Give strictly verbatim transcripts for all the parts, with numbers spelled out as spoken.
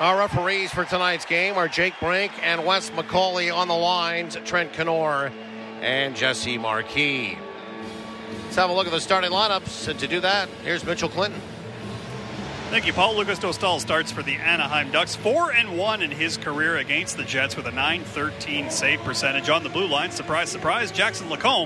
Our referees for tonight's game are Jake Brink and Wes McCauley. On the lines, Trent Knorr and Jesse Marquis. Let's have a look at the starting lineups. And to do that, here's Mitchell Clinton. Thank you, Paul. Lucas Dostal starts for the Anaheim Ducks. Four and one in his career against the Jets with a nine thirteen save percentage. On the blue line, surprise, surprise, Jackson Lacombe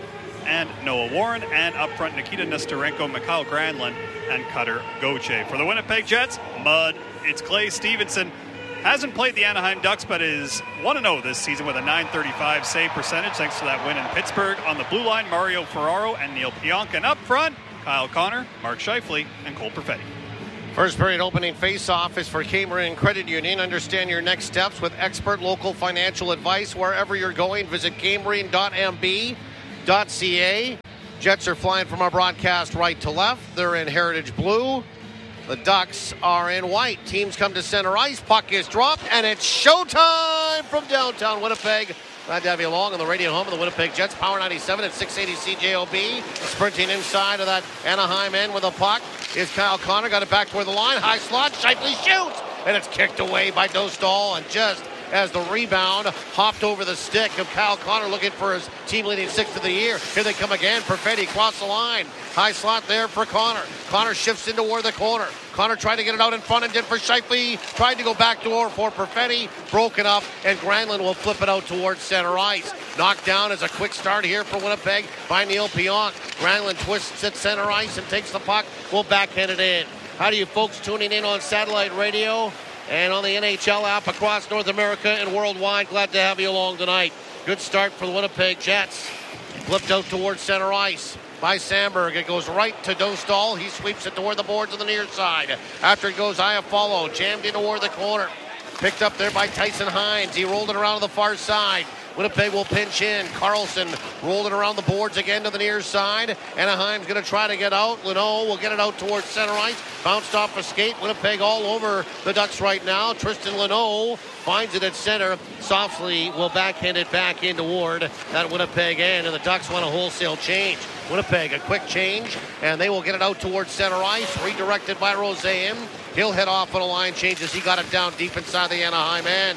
and Noah Warren. And up front, Nikita Nesterenko, Mikhail Granlund, and Cutter Gauthier. For the Winnipeg Jets, mud. It's Clay Stevenson. Hasn't played the Anaheim Ducks, but is one and oh this season with a nine thirty-five save percentage thanks to that win in Pittsburgh. On the blue line, Mario Ferraro and Neil Pionk. And up front, Kyle Connor, Mark Scheifele, and Cole Perfetti. First period opening face-off is for Cambrian Credit Union. Understand your next steps with expert local financial advice. Wherever you're going, visit cambrian dot m b dot c a. Jets are flying from our broadcast right to left. They're in Heritage Blue. The Ducks are in white. Teams come to center ice. Puck is dropped, and it's showtime from downtown Winnipeg. Glad to have you along on the radio home of the Winnipeg Jets. Power ninety-seven at six eighty C J O B. Sprinting inside of that Anaheim end with a puck is Kyle Connor. Got it back toward the line. High slot. Scheifele shoots, and it's kicked away by Dostal. And just as the rebound hopped over the stick of Kyle Connor, looking for his team-leading sixth of the year. Here they come again. Perfetti across the line. High slot there for Connor. Connor shifts into toward the corner. Connor tried to get it out in front and did for Scheifele. Tried to go back door for Perfetti. Broken up, and Granlund will flip it out towards center ice. Knocked down as a quick start here for Winnipeg by Neil Pionk. Granlund twists at center ice and takes the puck. We'll backhand it in. How do you folks tuning in on satellite radio and on the N H L app across North America and worldwide? Glad to have you along tonight. Good start for the Winnipeg Jets. Flipped out towards center ice by Sandberg. It goes right to Dostal. He sweeps it toward the boards on the near side. After it goes, Iafallo jammed in toward the corner. Picked up there by Tyson Hines. He rolled it around to the far side. Winnipeg will pinch in. Carlson rolled it around the boards again to the near side. Anaheim's going to try to get out. Leno will get it out towards center ice. Bounced off a skate. Winnipeg all over the Ducks right now. Tristan Leno finds it at center. Softly will backhand it back in toward that Winnipeg end. And the Ducks want a wholesale change. Winnipeg, a quick change, and they will get it out towards center ice. Redirected by Roseanne. He'll head off on a line change as he got it down deep inside the Anaheim end.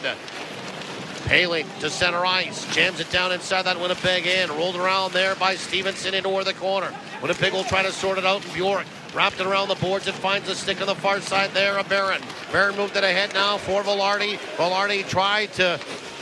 Paling to center ice, jams it down inside that Winnipeg end. Rolled around there by Stevenson into toward the corner. Winnipeg will try to sort it out, and Bjork wrapped it around the boards and finds a stick on the far side there of Barron. Barron moved it ahead now for Velarde. Velarde tried to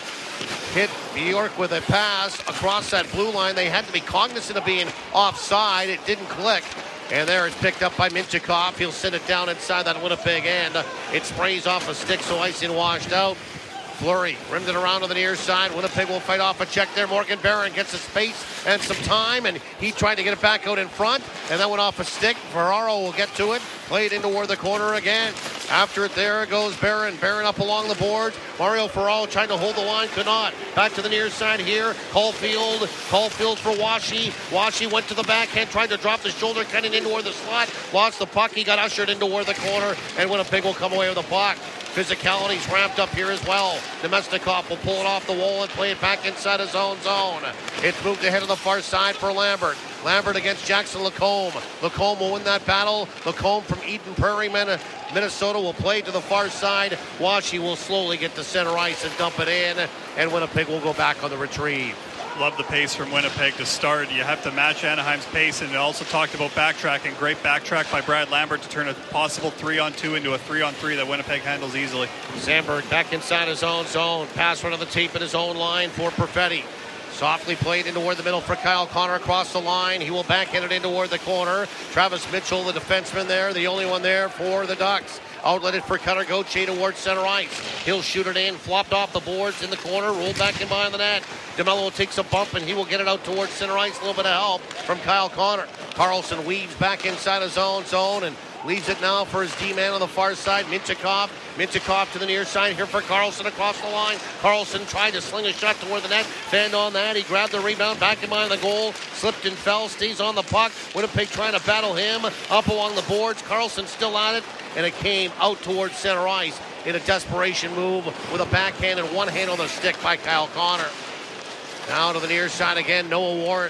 hit Bjork with a pass across that blue line. They had to be cognizant of being offside. It didn't click. And there it's picked up by Mintyukov. He'll send it down inside that Winnipeg end. It sprays off a stick, so icing washed out. Fleury rimmed it around to the near side. Winnipeg will fight off a check there. Morgan Barron gets a space and some time, and he tried to get it back out in front, and that went off a stick. Ferraro will get to it. Played in toward the corner again. After it, there goes Barron. Barron up along the boards. Mario Ferraro trying to hold the line, could not. Back to the near side here. Caulfield. Caulfield for Washi. Washi went to the backhand, tried to drop the shoulder, cutting in toward the slot. Lost the puck. He got ushered in toward the corner, and Winnipeg will come away with the puck. Physicality's ramped up here as well. Nemestikov will pull it off the wall and play it back inside his own zone. It's moved ahead to the far side for Lambert. Lambert against Jackson Lacombe. Lacombe will win that battle. Lacombe from Eden Prairie, Minnesota will play to the far side. Washi will slowly get to center ice and dump it in, and Winnipeg will go back on the retrieve. Love the pace from Winnipeg to start. You have to match Anaheim's pace, and it also talked about backtracking. Great backtrack by Brad Lambert to turn a possible three-on-two into a three-on-three that Winnipeg handles easily. Sandberg back inside his own zone. Pass right on the tape in his own line for Perfetti. Softly played in toward the middle for Kyle Connor across the line. He will backhand it in toward the corner. Travis Mitchell, the defenseman there, the only one there for the Ducks. Outletted for Cutter Gauthier towards center ice. He'll shoot it in, flopped off the boards in the corner, rolled back in behind the net. DeMello takes a bump, and he will get it out towards center ice. A little bit of help from Kyle Connor. Carlson weaves back inside his own zone and leaves it now for his D-man on the far side, Mintyukov. Mintyukov to the near side here for Carlson across the line. Carlson tried to sling a shot toward the net. Fanned on that. He grabbed the rebound back in behind the goal. Slipped and fell. Stays on the puck. Winnipeg trying to battle him up along the boards. Carlson still at it. And it came out towards center ice in a desperation move with a backhand and one hand on the stick by Kyle Connor. Now to the near side again. Noah Warren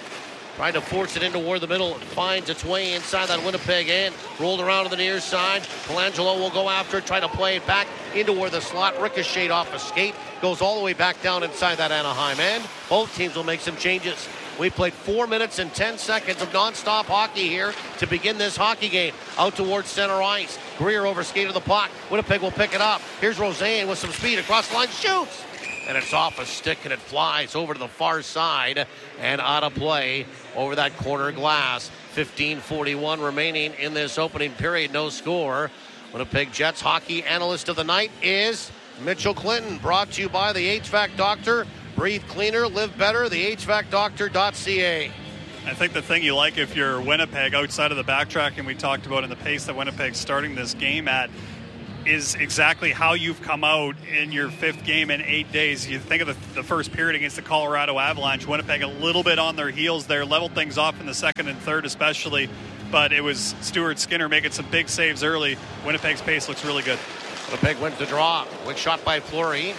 Trying to force it in toward the middle. It finds its way inside that Winnipeg end. Rolled around to the near side. Colangelo will go after it, try to play it back into where the slot ricocheted off a skate. Goes all the way back down inside that Anaheim end. Both teams will make some changes. We played four minutes and ten seconds of nonstop hockey here to begin this hockey game. Out towards center ice. Greer overskated the puck. Winnipeg will pick it up. Here's Rosen with some speed across the line. Shoots! And it's off a stick and it flies over to the far side and out of play over that corner glass. fifteen forty-one remaining in this opening period. No score. Winnipeg Jets hockey analyst of the night is Mitchell Clinton. Brought to you by the H V A C Doctor. Breathe cleaner, live better. The H V A C doctor dot C A. I think the thing you like if you're Winnipeg, outside of the backtracking we talked about and the pace that Winnipeg's starting this game at, is exactly how you've come out in your fifth game in eight days. You think of the, the first period against the Colorado Avalanche. Winnipeg a little bit on their heels there, leveled things off in the second and third especially, but it was Stuart Skinner making some big saves early. Winnipeg's pace looks really good. Winnipeg wins the draw. Quick shot by Fleury.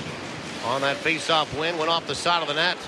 On that face-off win, went off the side of the net.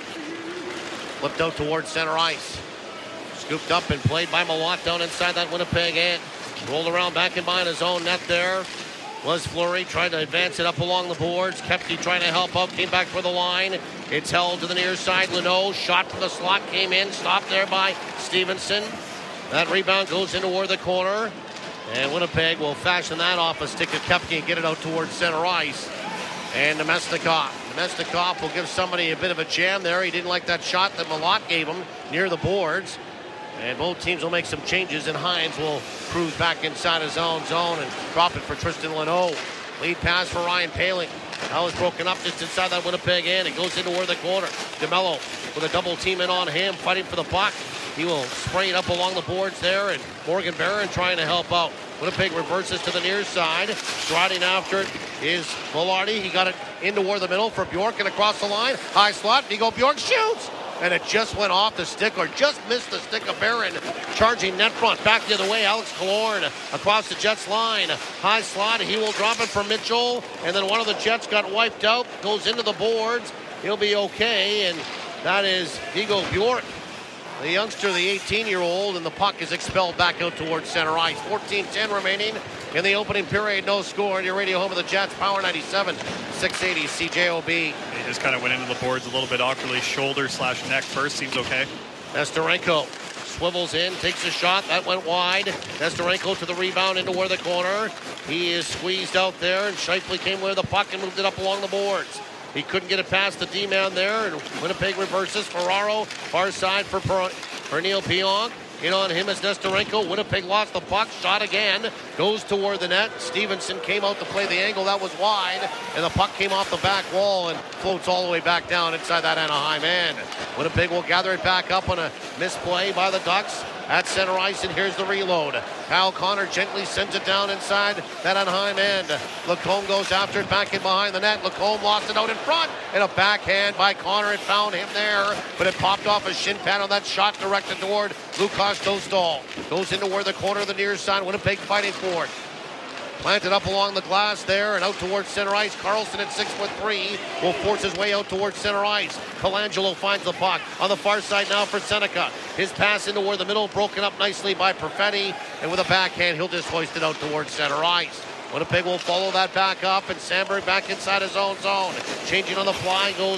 Flipped out towards center ice. Scooped up and played by Malott down inside that Winnipeg end. Rolled around back in behind his own net there. Was Fleury trying to advance it up along the boards. Kepke trying to help out. Came back for the line. It's held to the near side. Leno shot from the slot. Came in. Stopped there by Stevenson. That rebound goes in toward the corner. And Winnipeg will fashion that off a stick of Kepke and get it out towards center ice. And Nemesnikov. Nemesnikov will give somebody a bit of a jam there. He didn't like that shot that Malott gave him near the boards. And both teams will make some changes, and Hines will cruise back inside his own zone and drop it for Tristan Leno. Lead pass for Ryan Poehling. That was broken up just inside that Winnipeg end. It goes into where the corner. DeMello with a double team in on him, fighting for the puck. He will spray it up along the boards there, and Morgan Barron trying to help out. Winnipeg reverses to the near side. Striding after it is Velarde. He got it in toward the middle for Bjork and across the line. High slot. Nico Bjork shoots. And it just went off the stick, or just missed the stick of Barron. Charging net front. Back the other way. Alex Killorn across the Jets line. High slot. He will drop it for Mitchell. And then one of the Jets got wiped out. Goes into the boards. He'll be okay. And that is Nico Bjork, the youngster, the eighteen-year-old, and the puck is expelled back out towards center ice. fourteen ten remaining in the opening period. No score on your radio home of the Jets. Power ninety-seven, six eighty C J O B. He just kind of went into the boards a little bit awkwardly. Shoulder slash neck first. Seems okay. Nestorenko swivels in, takes a shot. That went wide. Nestorenko to the rebound into where the corner. He is squeezed out there, and Scheifele came with the puck and moved it up along the boards. He couldn't get it past the D-man there, and Winnipeg reverses. Ferraro, far side for, per- for Neil Pionk. In on him is Nestorenko. Winnipeg lost the puck. Shot again. Goes toward the net. Stevenson came out to play the angle. That was wide. And the puck came off the back wall and floats all the way back down inside that Anaheim end. Winnipeg will gather it back up on a misplay by the Ducks at center ice, and here's the reload. Kyle Connor gently sends it down inside that Anaheim end. Lacombe goes after it back in behind the net. Lacombe lost it out in front, and a backhand by Connor. It found him there, but it popped off a shin pad on that shot directed toward Lukas Dostal. Goes into where the corner of the near side. Winnipeg fighting for it. Planted up along the glass there and out towards center ice. Carlson at six foot three will force his way out towards center ice. Colangelo finds the puck on the far side now for Seneca. His pass into where the middle, broken up nicely by Perfetti, and with a backhand he'll just hoist it out towards center ice. Winnipeg will follow that back up, and Sandberg back inside his own zone. Changing on the fly goes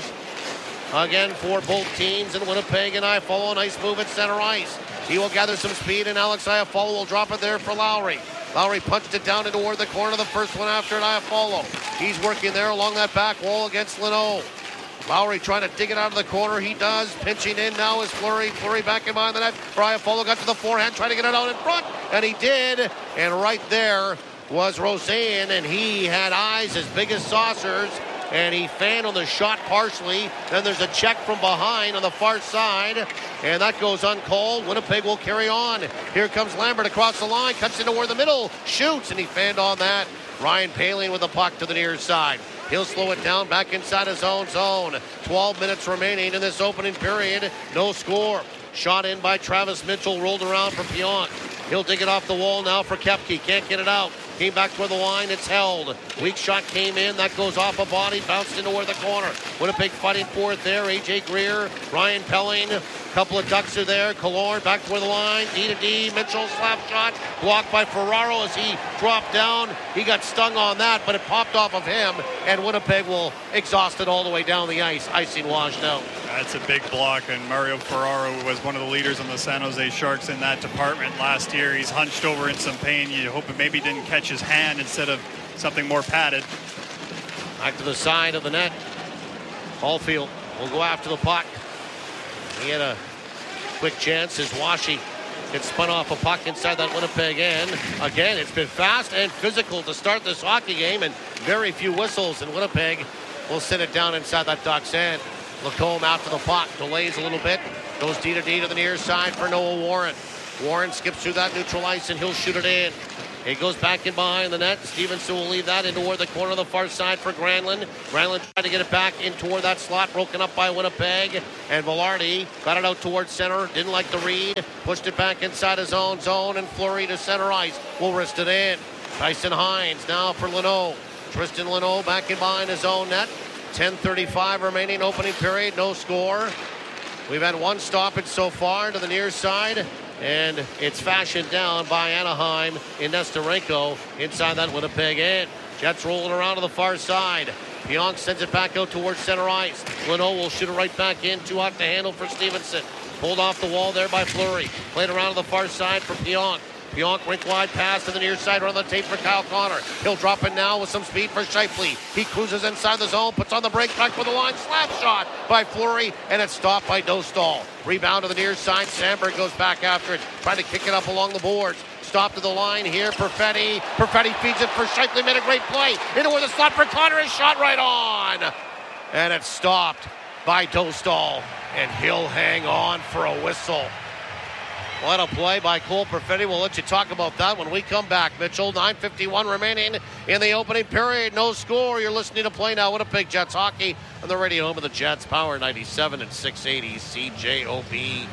again for both teams, and Winnipeg and Iafallo. A nice move at center ice. He will gather some speed, and Alex Iafallo will drop it there for Lowry. Lowry punched it down into toward the corner, the first one after it, Iafallo. He's working there along that back wall against Leno. Lowry trying to dig it out of the corner. He does. Pinching in now is Fleury. Fleury back in behind the net. Iafallo got to the forehand, trying to get it out in front, and he did. And right there was Rosen, and he had eyes as big as saucers, and he fanned on the shot partially. Then there's a check from behind on the far side, and that goes uncalled. Winnipeg will carry on. Here comes Lambert across the line, cuts into where the middle, shoots, and he fanned on that. Ryan Poehling with the puck to the near side. He'll slow it down back inside his own zone. twelve minutes remaining in this opening period. No score. Shot in by Travis Mitchell, rolled around for Pionk. He'll dig it off the wall now for Kepke. Can't get it out. Came back toward the line. It's held. Weak shot came in. That goes off a body. Bounced into where the corner. Winnipeg fighting for it there. A J Greer. Ryan Pelling. Couple of ducks are there. Killorn back toward the line. D to D. Mitchell slap shot. Blocked by Ferraro as he dropped down. He got stung on that, but it popped off of him. And Winnipeg will exhaust it all the way down the ice. Icing washed out. That's a big block, and Mario Ferraro was one of the leaders on the San Jose Sharks in that department last year. He's hunched over in some pain. You hope it maybe didn't catch his hand instead of something more padded. Back to the side of the net. Caulfield will go after the puck. He had a quick chance as Washi gets spun off a puck inside that Winnipeg end. Again, it's been fast and physical to start this hockey game, and very few whistles, and Winnipeg will sit it down inside that Ducks end. Lacombe out to the puck, delays a little bit, goes D to D to the near side for Noah Warren. Warren skips through that neutral ice and he'll shoot it in. It goes back in behind the net. Stevenson will leave that into toward the corner of the far side for Granlund. Granlund tried to get it back in toward that slot, broken up by Winnipeg. And Velarde got it out towards center, didn't like the read, pushed it back inside his own zone, and Fleury to center ice will wrist it in. Tyson Hines now for Leno. Tristan Leno back in behind his own net. ten thirty-five remaining opening period, no score. We've had one stoppage so far to the near side, and it's fashioned down by Anaheim in Nesterenko inside that Winnipeg end. Jets rolling around to the far side. Pionk sends it back out towards center ice. Leno will shoot it right back in, too hot to handle for Stevenson. Pulled off the wall there by Fleury. Played around to the far side for Pionk. Pionk rink wide pass to the near side, run the tape for Kyle Connor. He'll drop it now with some speed for Scheifele. He cruises inside the zone, puts on the break, back for the line, slap shot by Fleury, and it's stopped by Dostal. Rebound to the near side, Sandberg goes back after it, trying to kick it up along the boards. Stop to the line here, Perfetti. Perfetti feeds it for Scheifele, made a great play. Into where the slot for Connor is shot right on. And it's stopped by Dostal, and he'll hang on for a whistle. What a play by Cole Perfetti. We'll let you talk about that when we come back. Mitchell, nine fifty-one remaining in the opening period. No score. You're listening to Play Now Winnipeg Jets hockey on the radio home of the Jets. Power ninety-seven and six eighty C J O B.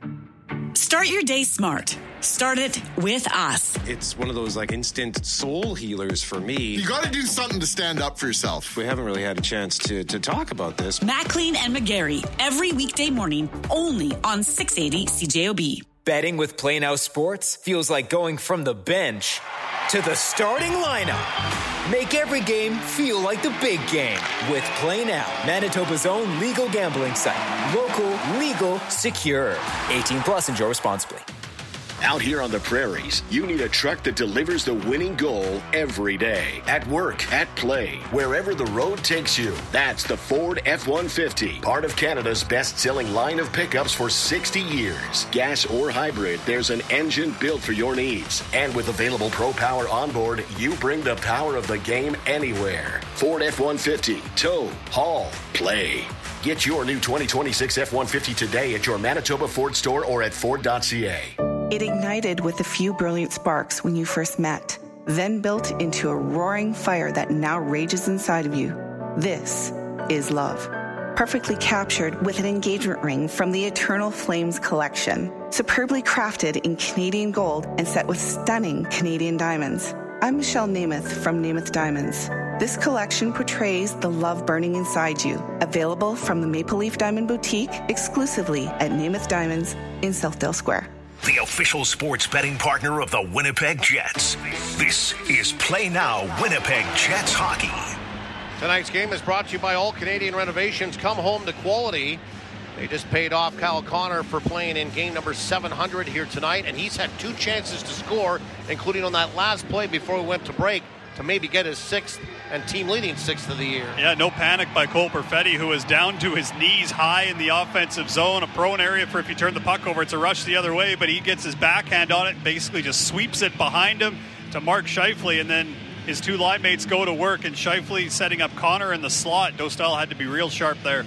Start your day smart. Start it with us. It's one of those like instant soul healers for me. You got to do something to stand up for yourself. We haven't really had a chance to, to talk about this. Maclean and McGarry, every weekday morning, only on six eighty C J O B. Betting with Play Now Sports feels like going from the bench to the starting lineup. Make every game feel like the big game with Play Now, Manitoba's own legal gambling site. Local, legal, secure. eighteen plus, enjoy responsibly. Out here on the prairies, you need a truck that delivers the winning goal every day. At work, at play, wherever the road takes you. That's the Ford F one fifty, part of Canada's best-selling line of pickups for sixty years. Gas or hybrid, there's an engine built for your needs. And with available Pro Power onboard, you bring the power of the game anywhere. Ford F one fifty, tow, haul, play. Get your new twenty twenty-six F one fifty today at your Manitoba Ford store or at Ford dot C A. It ignited with a few brilliant sparks when you first met, then built into a roaring fire that now rages inside of you. This is love. Perfectly captured with an engagement ring from the Eternal Flames collection. Superbly crafted in Canadian gold and set with stunning Canadian diamonds. I'm Michelle Namath from Namath Diamonds. This collection portrays the love burning inside you. Available from the Maple Leaf Diamond Boutique exclusively at Namath Diamonds in Southdale Square. The official sports betting partner of the Winnipeg Jets. This is Play Now Winnipeg Jets Hockey. Tonight's game is brought to you by All Canadian Renovations. Come home to quality. They just paid off Kyle Connor for playing in game number seven hundred here tonight, and he's had two chances to score, including on that last play before we went to break, to maybe get his sixth and team leading sixth of the year. Yeah, no panic by Cole Perfetti, who is down to his knees high in the offensive zone, a prone area for if you turn the puck over, it's a rush the other way, but he gets his backhand on it, basically just sweeps it behind him to Mark Scheifele, and then his two line mates go to work, and Scheifele setting up Connor in the slot. Dostal had to be real sharp there.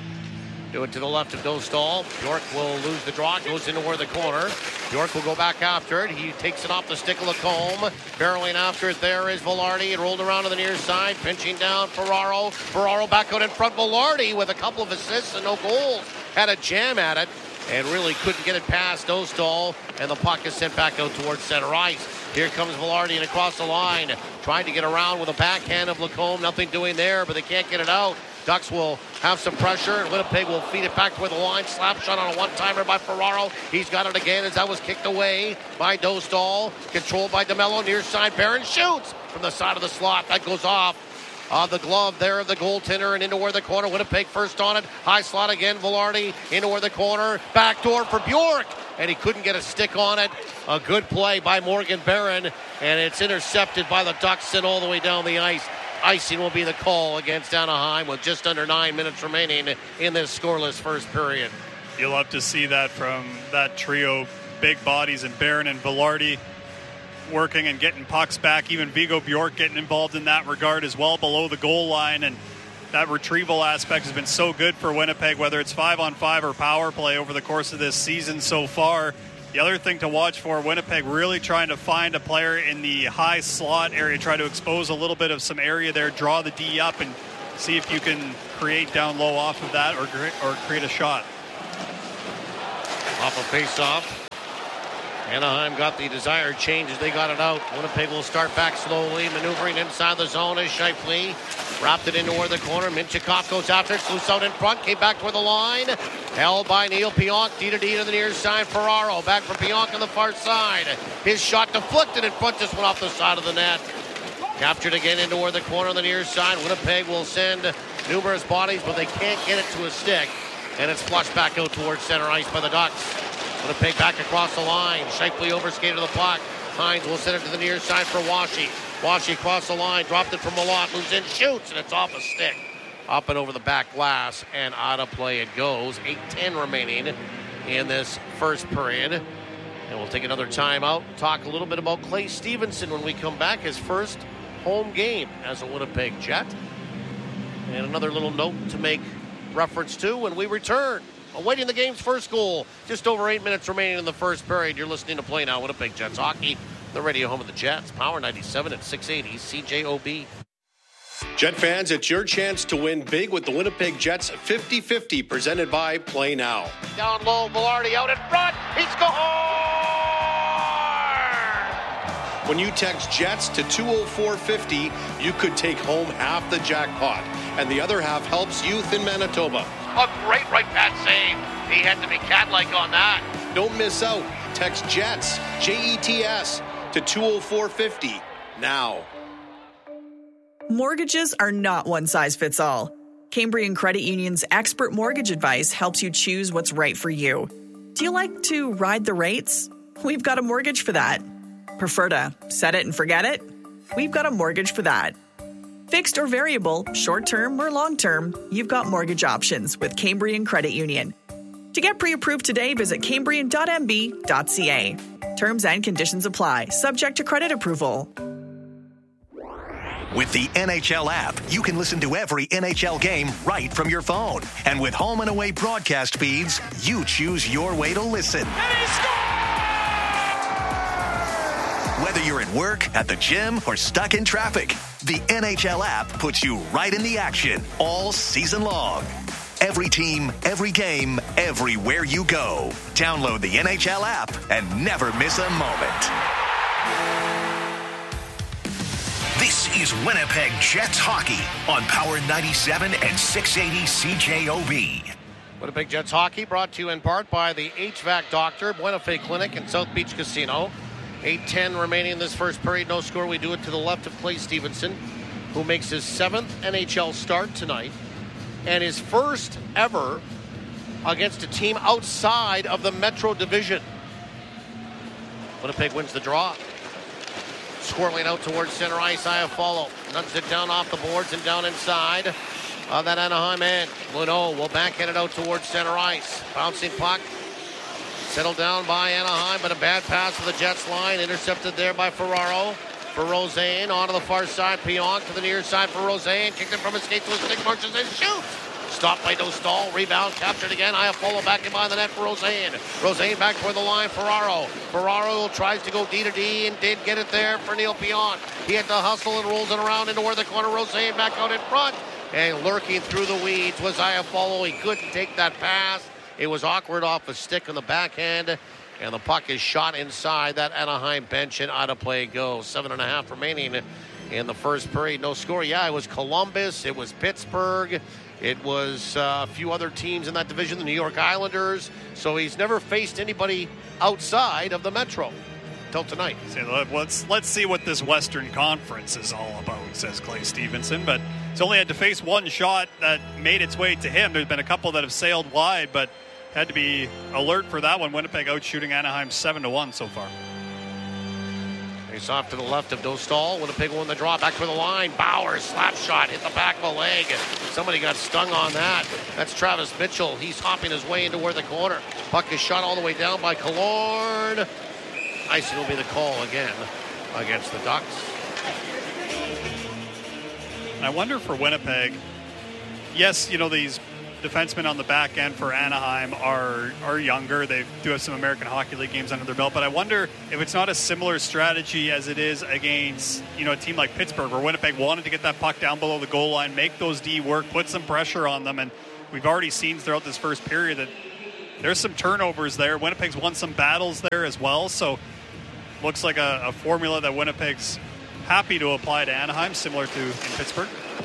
Do it to the left of Dostal. York will lose the draw. Goes into where the corner. York will go back after it. He takes it off the stick of Lacombe. Barreling after it there is Velarde. It rolled around to the near side. Pinching down Ferraro. Ferraro back out in front. Velarde with a couple of assists and no goals. Had a jam at it and really couldn't get it past Dostal. And the puck is sent back out towards center ice. Here comes Velarde and across the line. Trying to get around with a backhand of Lacombe. Nothing doing there, but they can't get it out. Ducks will have some pressure, and Winnipeg will feed it back toward the line. Slap shot on a one-timer by Ferraro. He's got it again as that was kicked away by Dostal. Controlled by DeMello. Near side, Barron shoots from the side of the slot. That goes off. Uh, the glove there of the goaltender and into where the corner. Winnipeg first on it. High slot again. Velarde into where the corner. Back door for Bjork. And he couldn't get a stick on it. A good play by Morgan Barron. And it's intercepted by the Ducks and all the way down the ice. Icing will be the call against Anaheim with just under nine minutes remaining in this scoreless first period. You'll love to see that from that trio. Big bodies and Barron and Velarde working and getting pucks back. Even Vigo Bjork getting involved in that regard as well below the goal line. And that retrieval aspect has been so good for Winnipeg, whether it's five on five or power play over the course of this season so far. The other thing to watch for, Winnipeg really trying to find a player in the high slot area, try to expose a little bit of some area there, draw the D up and see if you can create down low off of that or, or create a shot. Off a face-off. Anaheim got the desired change as they got it out. Winnipeg will start back slowly, maneuvering inside the zone as Scheifele wrapped it into where the corner. Minchikov goes after it, loose out in front, came back toward the line. Held by Neil Pionk, D to D to the near side. Ferraro back for Pionk on the far side. His shot deflected in front, just went off the side of the net. Captured again into where the corner on the near side. Winnipeg will send numerous bodies, but they can't get it to a stick. And it's flushed back out towards center ice by the Ducks. Winnipeg back across the line. Scheifele overskated the puck. Hines will send it to the near side for Washi. Washi across the line, dropped it from Malott, moves in, shoots, and it's off a stick. Up and over the back glass, and out of play it goes. eight ten remaining in this first period. And we'll take another timeout. Talk a little bit about Clay Stevenson when we come back. His first home game as a Winnipeg Jet. And another little note to make reference to when we return. Awaiting the game's first goal. Just over eight minutes remaining in the first period. You're listening to Play Now Winnipeg Jets Hockey, the radio home of the Jets. Power ninety-seven at six eighty C J O B. Jet fans, it's your chance to win big with the Winnipeg Jets fifty fifty, presented by Play Now. Down low, Velarde out in front. He scores! When you text Jets to two oh four fifty, you could take home half the jackpot, and the other half helps youth in Manitoba. A great right pass save. He had to be cat-like on that. Don't miss out. Text Jets, J E T S, to two oh four fifty now. Mortgages are not one size fits all. Cambrian Credit Union's expert mortgage advice helps you choose what's right for you. Do you like to ride the rates? We've got a mortgage for that. Prefer to set it and forget it? We've got a mortgage for that. Fixed or variable, short-term or long-term, you've got mortgage options with Cambrian Credit Union. To get pre-approved today, visit cambrian dot m b dot c a. Terms and conditions apply, subject to credit approval. With the N H L app, you can listen to every N H L game right from your phone. And with home and away broadcast feeds, you choose your way to listen. And he scores! Whether you're at work, at the gym, or stuck in traffic, the N H L app puts you right in the action all season long. Every team, every game, everywhere you go. Download the N H L app and never miss a moment. This is Winnipeg Jets Hockey on Power ninety-seven and six eighty C J O B. Winnipeg Jets Hockey brought to you in part by the H V A C Doctor, Buena Fe Clinic, and South Beach Casino. eight ten remaining in this first period. No score. We do it to the left of Clay Stevenson, who makes his seventh N H L start tonight and his first ever against a team outside of the Metro Division. Winnipeg wins the draw. Swirling out towards center ice, Iafallo nudges it down off the boards and down inside of that Anaheim end. Luneau will backhand it out towards center ice. Bouncing puck. Settled down by Anaheim, but a bad pass to the Jets line. Intercepted there by Ferraro. For Rosén, onto the far side. Pionk to the near side for Rosén. Kicked it from his skate to his stick. Marches in, shoots! Stopped by Dostal. Rebound, captured again. Iafallo back in behind the net for Rosén. Rosén back toward the line. Ferraro. Ferraro tries to go D to D and did get it there for Neil Pionk. He had to hustle and rolls it around into where the corner. Rosén back out in front. And lurking through the weeds was Iafallo. He couldn't take that pass. It was awkward off a stick on the backhand. And the puck is shot inside that Anaheim bench and out of play goes. Seven and a half remaining in the first period. No score. Yeah, it was Columbus. It was Pittsburgh. It was uh, a few other teams in that division, the New York Islanders. So he's never faced anybody outside of the Metro till tonight. So let's, let's see what this Western Conference is all about, says Clay Stevenson. But he's only had to face one shot that made its way to him. There's been a couple that have sailed wide, but had to be alert for that one. Winnipeg out shooting Anaheim seven to one so far. Face off to the left of Dostal. Winnipeg won the draw back for the line. Bauer slap shot hit the back of a leg. Somebody got stung on that. That's Travis Mitchell. He's hopping his way into where the corner. Puck is shot all the way down by Killorn. Icing will be the call again against the Ducks. I wonder for Winnipeg. Yes, you know these defensemen on the back end for Anaheim are are younger. They do have some American Hockey League games under their belt, but I wonder if it's not a similar strategy as it is against, you know, a team like Pittsburgh, where Winnipeg wanted to get that puck down below the goal line, make those D work, put some pressure on them, and we've already seen throughout this first period that there's some turnovers there. Winnipeg's won some battles there as well, so looks like a, a formula that Winnipeg's happy to apply to Anaheim, similar to in Pittsburgh.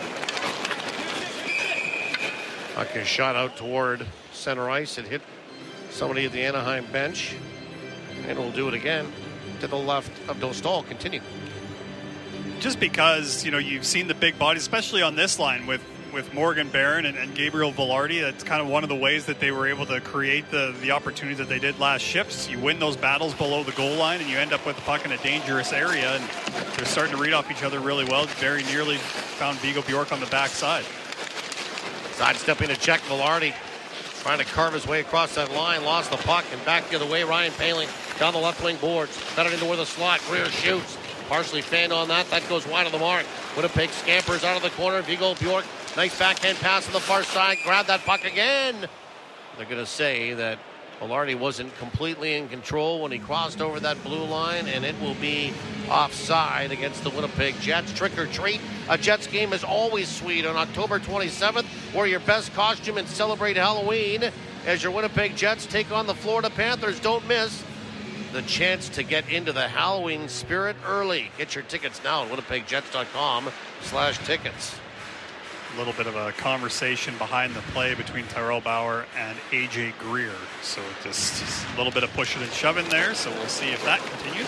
Puck is shot out toward center ice. It hit somebody at the Anaheim bench. And we'll do it again to the left of Dostal. Continue. Just because, you know, you've seen the big bodies, especially on this line with, with Morgan Barron and, and Gabriel Velarde. That's kind of one of the ways that they were able to create the, the opportunities that they did last shifts. You win those battles below the goal line and you end up with the puck in a dangerous area. And they're starting to read off each other really well. Very nearly found Vigo Bjork on the backside. Sidestepping to check, Velarde trying to carve his way across that line, lost the puck, and back the other way, Ryan Poehling down the left wing boards, cut it into where the slot, Greer shoots, partially fanned on that, that goes wide of the mark. Winnipeg scampers out of the corner, Vigo Bjork, nice backhand pass on the far side, grab that puck again. They're going to say that Velarde wasn't completely in control when he crossed over that blue line, and it will be offside against the Winnipeg Jets. Trick or treat. A Jets game is always sweet on October twenty-seventh. Wear your best costume and celebrate Halloween as your Winnipeg Jets take on the Florida Panthers. Don't miss the chance to get into the Halloween spirit early. Get your tickets now at winnipegjets.com slash tickets. A little bit of a conversation behind the play between Tyrell Bauer and A J Greer. So just, just a little bit of pushing and shoving there. So we'll see if that continues.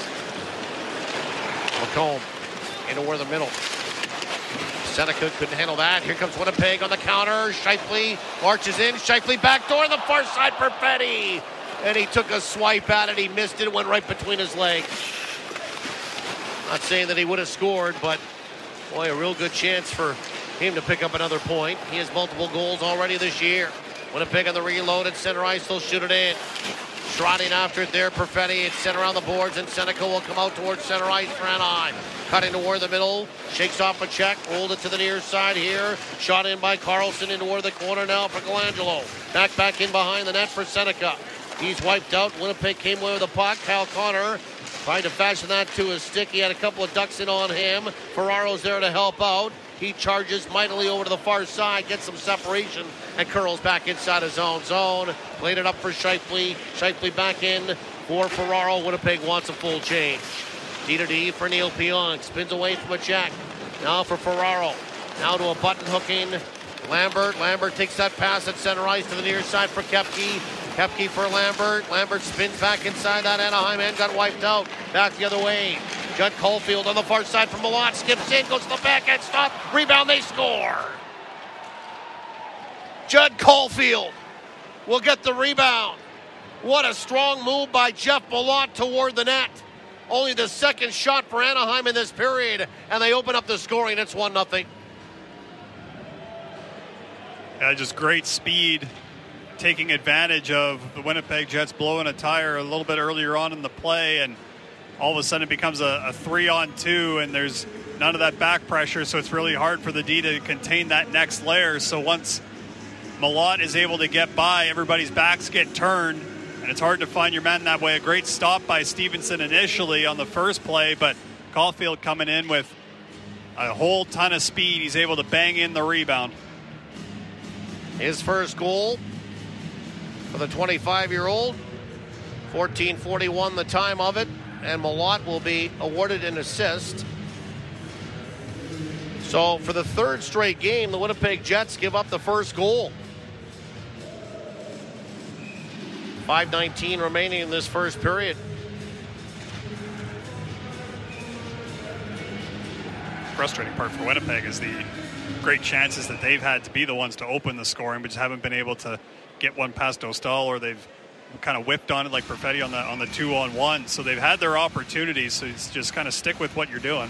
Lacombe into where the middle. Seneca couldn't handle that. Here comes Winnipeg on the counter. Scheifele marches in. Scheifele backdoor, the far side, Perfetti. And he took a swipe at it. He missed it. It went right between his legs. Not saying that he would have scored, but boy, a real good chance for him to pick up another point. He has multiple goals already this year. Winnipeg on the reload at center ice. They'll shoot it in. Trotting after it there, Perfetti. It's center on the boards, and Seneca will come out towards center ice for Anaheim. Cutting toward the middle. Shakes off a check. Rolled it to the near side here. Shot in by Carlson into where the corner now for Colangelo. Back back in behind the net for Seneca. He's wiped out. Winnipeg came away with the puck. Kyle Connor trying to fashion that to his stick. He had a couple of ducks in on him. Ferraro's there to help out. He charges mightily over to the far side, gets some separation, and curls back inside his own zone. Played it up for Scheifele. Scheifele back in for Ferraro. Winnipeg wants a full change. D to D for Neil Pionk. Spins away from a check. Now for Ferraro. Now to a button hooking. Lambert. Lambert takes that pass at center ice to the near side for Koepke. Koepke for Lambert. Lambert spins back inside that Anaheim end. Got wiped out. Back the other way. Judd Caulfield on the far side from Malott. Skips in. Goes to the backhand. Stop. Rebound. They score. Judd Caulfield will get the rebound. What a strong move by Jeff Malott toward the net. Only the second shot for Anaheim in this period. And they open up the scoring. It's one nothing. Yeah, just great speed. Taking advantage of the Winnipeg Jets blowing a tire a little bit earlier on in the play, and all of a sudden it becomes a, a three on two, and there's none of that back pressure, so it's really hard for the D to contain that next layer. So once Malott is able to get by, everybody's backs get turned, and it's hard to find your man that way. A great stop by Stevenson initially on the first play, but Caulfield coming in with a whole ton of speed. He's able to bang in the rebound. His first goal for the twenty-five-year-old fourteen forty-one the time of it, and Malott will be awarded an assist. So for the third straight game, the Winnipeg Jets give up the first goal. five nineteen remaining in this first period. Frustrating part for Winnipeg is the great chances that they've had to be the ones to open the scoring, but just haven't been able to get one past Dostal, or they've kind of whipped on it like Perfetti on the on the two on one. So they've had their opportunities, so it's just kind of stick with what you're doing.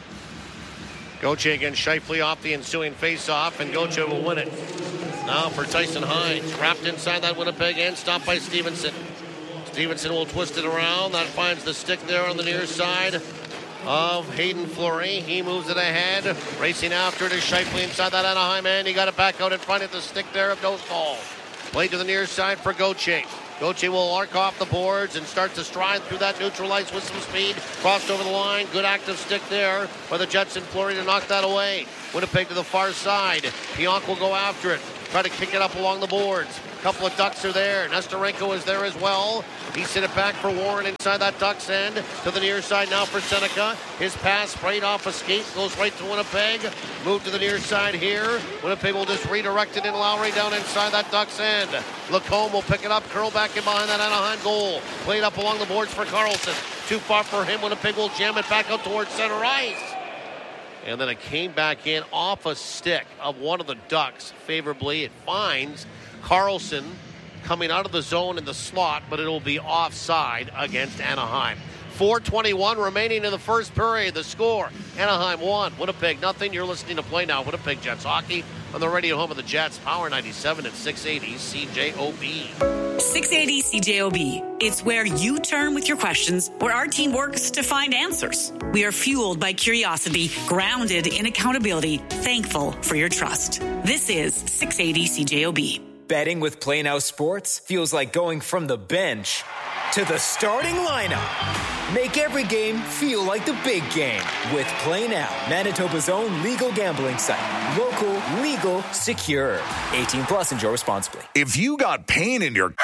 Gauthier against Scheifele off the ensuing face-off, and Gauthier will win it. Now for Tyson Hines, wrapped inside that Winnipeg end, stopped by Stevenson. Stevenson will twist it around. That finds the stick there on the near side of Hayden Fleury. He moves it ahead, racing after it is Scheifele inside that Anaheim end. He got it back out in front at the stick there of Dostal. Played to the near side for Gauthier. Gauthier will arc off the boards and start to stride through that neutral ice with some speed. Crossed over the line. Good active stick there for the Jets and Fleury to knock that away. Winnipeg to the far side. Pionk will go after it. Try to kick it up along the boards. A couple of Ducks are there. Nesterenko is there as well. He sent it back for Warren inside that Ducks end. To the near side now for Seneca. His pass sprayed off a skate. Goes right to Winnipeg. Move to the near side here. Winnipeg will just redirect it in Lowry down inside that Ducks end. Lacombe will pick it up. Curl back in behind that Anaheim goal. Played up along the boards for Carlson. Too far for him. Winnipeg will jam it back out towards center ice. And then it came back in off a stick of one of the Ducks favorably. It finds Carlson coming out of the zone in the slot, but it'll be offside against Anaheim. four twenty-one remaining in the first period. The score, Anaheim one, Winnipeg nothing. You're listening to Play Now, Winnipeg Jets Hockey on the radio home of the Jets, Power ninety-seven and six eighty C J O B. six eighty C J O B. It's where you turn with your questions, where our team works to find answers. We are fueled by curiosity, grounded in accountability, thankful for your trust. This is six eighty C J O B. Betting with Play Now Sports feels like going from the bench to the starting lineup. Make every game feel like the big game with Play Now, Manitoba's own legal gambling site. Local, legal, secure. eighteen plus, enjoy responsibly. If you got pain in your...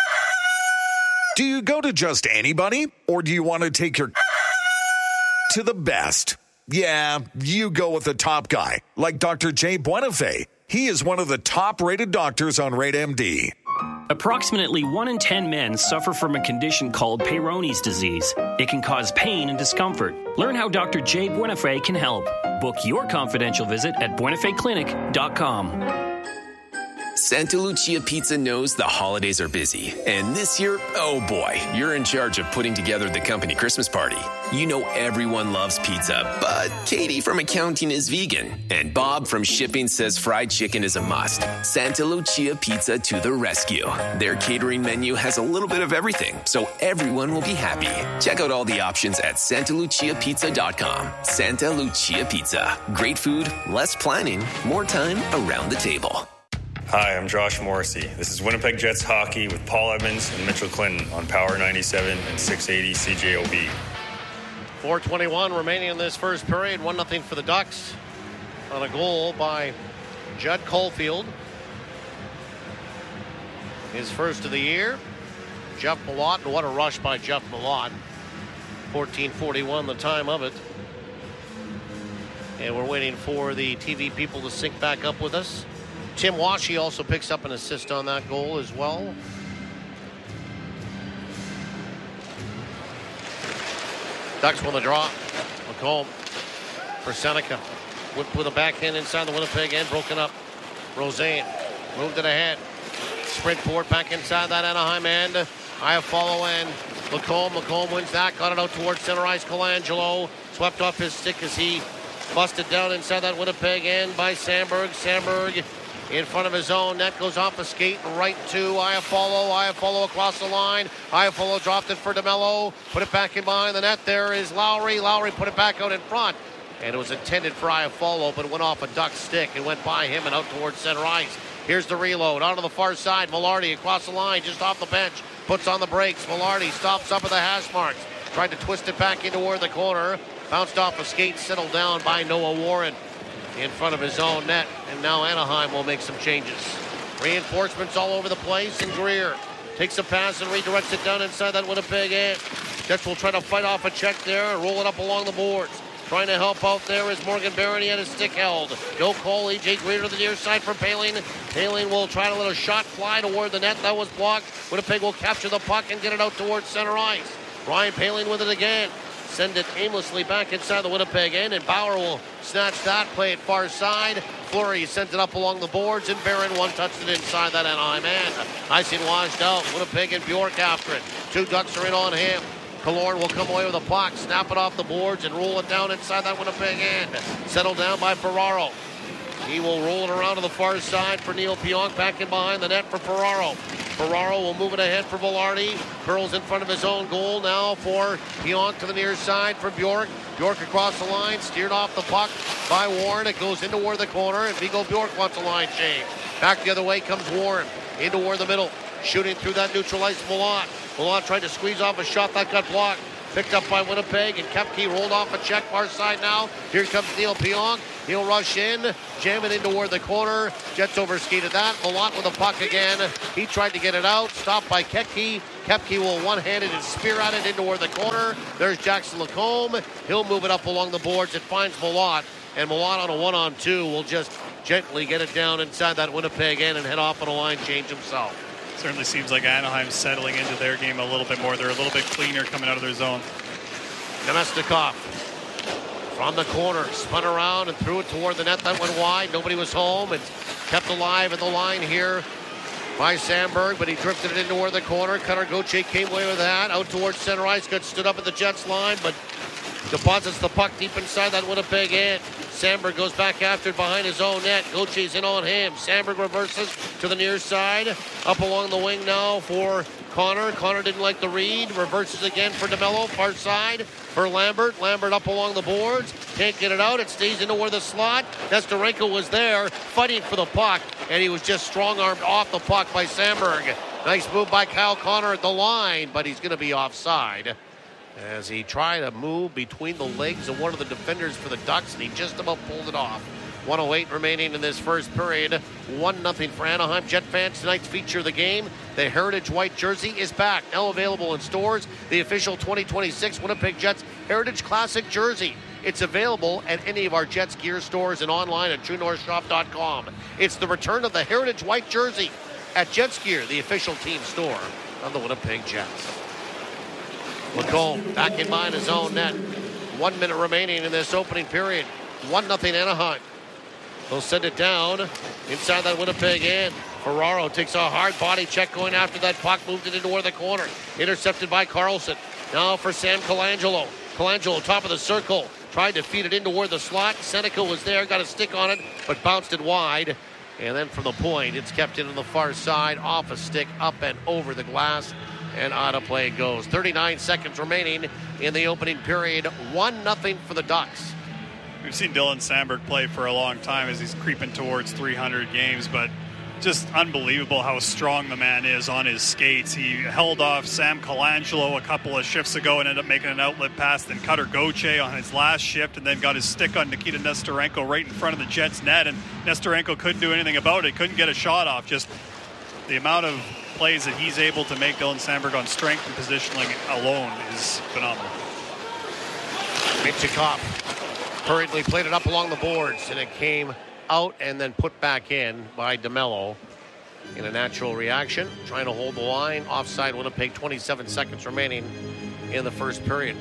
Do you go to just anybody? Or do you want to take your... to the best? Yeah, you go with the top guy, like Doctor Jay Buenafé. He is one of the top-rated doctors on Rate M D. Approximately one in ten men suffer from a condition called Peyronie's disease. It can cause pain and discomfort. Learn how Doctor Jay Buenafé can help. Book your confidential visit at buenafé clinic dot com. Santa Lucia Pizza knows the holidays are busy. And this year, oh boy, you're in charge of putting together the company Christmas party. You know everyone loves pizza, but Katie from accounting is vegan. And Bob from shipping says fried chicken is a must. Santa Lucia Pizza to the rescue. Their catering menu has a little bit of everything, so everyone will be happy. Check out all the options at santa lucia pizza dot com. Santa Lucia Pizza. Great food, less planning, more time around the table. Hi, I'm Josh Morrissey. This is Winnipeg Jets Hockey with Paul Edmonds and Mitchell Clinton on Power ninety-seven and six eighty C J O B. four twenty-one remaining in this first period. one nothing for the Ducks on a goal by Judd Caulfield. His first of the year. Jeff Malott, and what a rush by Jeff Malott. fourteen forty-one the time of it. And we're waiting for the T V people to sync back up with us. Tim Washy also picks up an assist on that goal as well. Ducks won the draw. Lacombe for Seneca. Whipped with a backhand inside the Winnipeg end, broken up. Roseanne moved it ahead. Sprint forward back inside that Anaheim end. Iafallo and Lacombe. Lacombe wins that. Got it out towards center ice. Colangelo swept off his stick as he busted down inside that Winnipeg end by Sandberg. Sandberg in front of his own net, goes off a skate right to Iafallo. Iafallo across the line. Iafallo dropped it for DeMello. Put it back in behind the net. There is Lowry. Lowry put it back out in front. And it was intended for Iafallo, but it went off a Duck stick and went by him and out towards center ice. Here's the reload. Onto the far side. Velarde across the line, just off the bench. Puts on the brakes. Velarde stops up at the hash marks. Tried to twist it back into toward the corner. Bounced off a skate, settled down by Noah Warren in front of his own net. And now Anaheim will make some changes. Reinforcements all over the place. And Greer Takes a pass and redirects it down inside that Winnipeg end. Jets will try to fight off a check there and roll it up along the boards. Trying to help out there is Morgan Barron. He had his stick held. No call. E J Greer to the near side for Poehling. Poehling will try to let a shot fly toward the net. That was blocked. Winnipeg will capture the puck and get it out towards center ice. Ryan Poehling with it again. Send it aimlessly back inside the Winnipeg end, and Bauer will snatch that, play it far side. Fleury sent it up along the boards, and Barron one-touched it inside that Anaheim end. Icing washed out. Winnipeg and Bjork after it. Two Ducks are in on him. Killorn will come away with a puck, snap it off the boards, and roll it down inside that Winnipeg end. Settled down by Ferraro. He will roll it around to the far side for Neil Pionk, back in behind the net for Ferraro. Ferraro will move it ahead for Velarde. Curls in front of his own goal now for Pionk to the near side for Bjork. Bjork across the line, steered off the puck by Warren. It goes into where the corner, and Viggo Bjork wants a line change. Back the other way comes Warren, into where the middle. Shooting through that neutralized Malott. Malott tried to squeeze off a shot that got blocked. Picked up by Winnipeg, and Koepke rolled off a check far side now. Here comes Neil Pionk. He'll rush in, jam it into where the corner. Jets overskated that. Malott with a puck again. He tried to get it out. Stopped by Koepke. Koepke will one-handed and spear at it into where the corner. There's Jackson Lacombe. He'll move it up along the boards. It finds Malott. And Malott on a one-on-two will just gently get it down inside that Winnipeg end and head off on a line change himself. Certainly seems like Anaheim's settling into their game a little bit more. They're a little bit cleaner coming out of their zone. Namestnikov from the corner, spun around and threw it toward the net. That went wide. Nobody was home. It's kept alive at the line here by Sandberg, but he drifted it into where the corner. Cutter Gauthier came away with that. Out towards center ice. Got stood up at the Jets line, but deposits the puck deep inside that Winnipeg end. Sandberg goes back after it behind his own net. Gauthier's in on him. Sandberg reverses to the near side. Up along the wing now for Connor. Connor didn't like the read. Reverses again for DeMello. Far side for Lambert. Lambert up along the boards. Can't get it out. It stays into where the slot. Nesterenko was there fighting for the puck, and he was just strong-armed off the puck by Sandberg. Nice move by Kyle Connor at the line, but he's going to be offside as he tried to move between the legs of one of the defenders for the Ducks, and he just about pulled it off. one oh eight remaining in this first period. one nothing for Anaheim. Jet fans, tonight's feature of the game, the Heritage White Jersey is back. Now available in stores. The official twenty twenty-six Winnipeg Jets Heritage Classic Jersey. It's available at any of our Jets gear stores and online at true north shop dot com. It's the return of the Heritage White Jersey at Jets Gear, the official team store of the Winnipeg Jets. Lacombe back in behind his own net. One minute remaining in this opening period. one nothing Anaheim. They'll send it down inside that Winnipeg end. Ferraro takes a hard body check going after that puck. Moved it into where the corner. Intercepted by Carlson. Now for Sam Colangelo. Colangelo, top of the circle. Tried to feed it into where the slot. Seneca was there, got a stick on it, but bounced it wide. And then from the point, it's kept in on the far side, off a stick, up and over the glass. And out of play it goes. thirty-nine seconds remaining in the opening period. one nothing for the Ducks. We've seen Dylan Sandberg play for a long time as he's creeping towards three hundred games, but just unbelievable how strong the man is on his skates. He held off Sam Colangelo a couple of shifts ago and ended up making an outlet pass, then Cutter Gauthier on his last shift, and then got his stick on Nikita Nesterenko right in front of the Jets net, and Nesterenko couldn't do anything about it, couldn't get a shot off. Just the amount of plays that he's able to make Dylan Sandberg on strength and positioning alone is phenomenal. Minchikov hurriedly played it up along the boards, and it came out and then put back in by DeMello in a natural reaction, trying to hold the line. Offside Winnipeg, twenty-seven seconds remaining in the first period.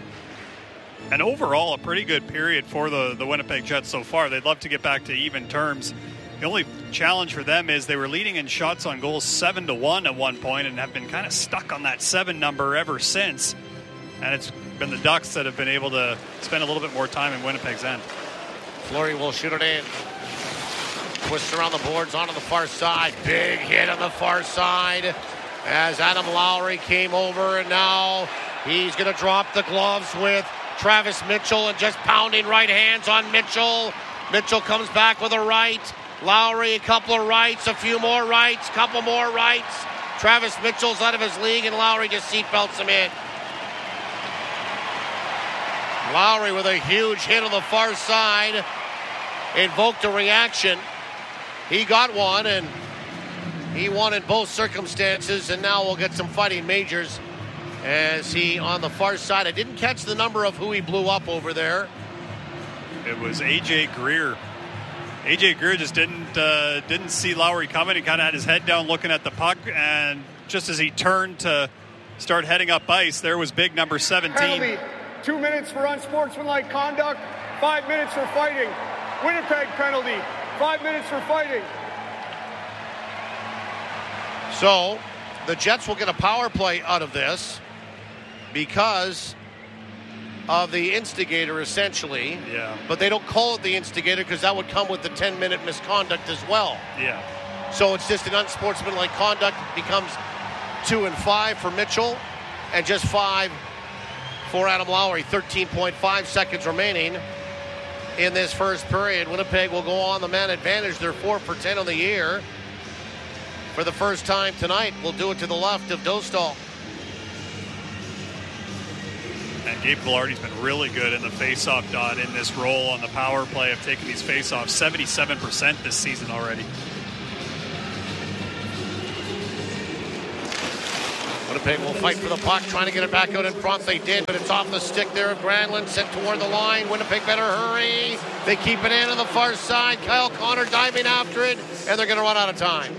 And overall, a pretty good period for the, the Winnipeg Jets so far. They'd love to get back to even terms. The only challenge for them is they were leading in shots on goal seven to one at one point and have been kind of stuck on that seven number ever since. And it's been the Ducks that have been able to spend a little bit more time in Winnipeg's end. Fleury will shoot it in. Twists around the boards onto the far side. Big hit on the far side as Adam Lowry came over, and now he's going to drop the gloves with Travis Mitchell and just pounding right hands on Mitchell. Mitchell comes back with a right. Lowry, a couple of rights, a few more rights, couple more rights. Travis Mitchell's out of his league, and Lowry just seatbelts him in. Lowry with a huge hit on the far side invoked a reaction. He got one, and He won in both circumstances, and now we'll get some fighting majors as he on the far side. I didn't catch the number of who he blew up over there. It was A J Greer. A J Greer just didn't uh, didn't see Lowry coming. He kind of had his head down looking at the puck, and just as he turned to start heading up ice, there was big number seventeen. Penalty. Two minutes for unsportsmanlike conduct, five minutes for fighting. Winnipeg penalty, five minutes for fighting. So the Jets will get a power play out of this because of the instigator, essentially. Yeah. But they don't call it the instigator because that would come with the ten-minute misconduct as well. Yeah. So it's just an unsportsmanlike conduct. Becomes two and five for Mitchell and just five for Adam Lowry. thirteen point five seconds remaining in this first period. Winnipeg will go on the man advantage. They're four for ten on the year. For the first time tonight, we'll do it to the left of Dostal. And Gabe Vilardi's been really good in the face-off dot in this role on the power play of taking these face-offs. seventy-seven percent this season already. Winnipeg will fight for the puck, trying to get it back out in front. They did, but it's off the stick there of Granlund, sent toward the line. Winnipeg better hurry. They keep it in on the far side. Kyle Connor diving after it, and they're going to run out of time.